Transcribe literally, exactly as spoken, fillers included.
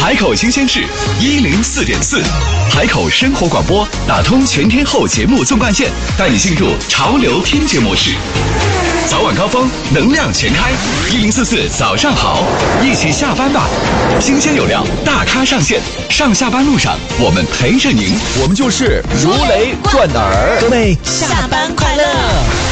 海口新鲜事一零四点四，海口生活广播打通全天候节目纵贯线，带你进入潮流听觉模式。早晚高峰，能量全开，一零四四早上好，一起下班吧。新鲜有料，大咖上线，上下班路上我们陪着您， 我们就是如雷贯耳。 各位下班快乐。